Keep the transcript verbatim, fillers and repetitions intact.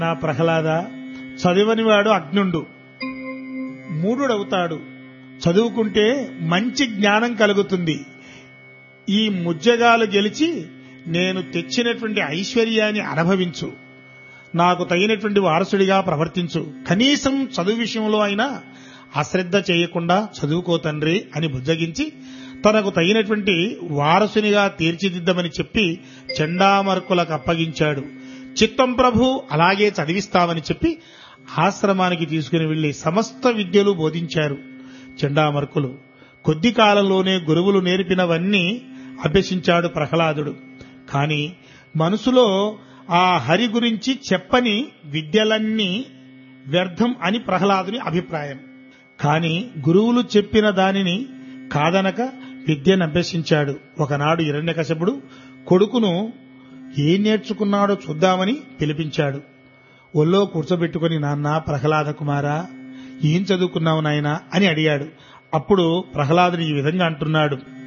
నా ప్రహ్లాద, చదువనివాడు అజ్ఞుండు, మూఢుడవుతాడు. చదువుకుంటే మంచి జ్ఞానం కలుగుతుంది. ఈ ముజ్జగాలు గెలిచి నేను తెచ్చినటువంటి ఐశ్వర్యాన్ని అనుభవించు, నాకు తగినటువంటి వారసుడిగా ప్రవర్తించు, కనీసం చదువు విషయంలో అయినా అశ్రద్ధ చేయకుండా చదువుకో తండ్రి అని బుజ్జగించి తనకు తగినటువంటి వారసునిగా తీర్చిదిద్దమని చెప్పి చండామర్కులకు అప్పగించాడు. చిత్తం ప్రభు అలాగే చదివిస్తామని చెప్పి ఆశ్రమానికి తీసుకుని వెళ్లి సమస్త విద్యలు బోధించారు చండామర్కులు. కొద్ది కాలంలోనే గురువులు నేర్పినవన్నీ అభ్యసించాడు ప్రహ్లాదుడు. కాని మనసులో ఆ హరి గురించి చెప్పని విద్యలన్నీ వ్యర్థం అని ప్రహ్లాదుని అభిప్రాయం. కాని గురువులు చెప్పిన దానిని కాదనక విద్యను అభ్యసించాడు. ఒకనాడు హిరణ్యకశపుడు కొడుకును ఏం నేర్చుకున్నాడో చూద్దామని పిలిపించాడు. ఒళ్ళో కూర్చోబెట్టుకుని, నాన్న ప్రహ్లాద కుమారా, ఏం చదువుకున్నావు నాయనా అని అడిగాడు. అప్పుడు ప్రహ్లాదుని ఈ విధంగా అంటున్నాడు.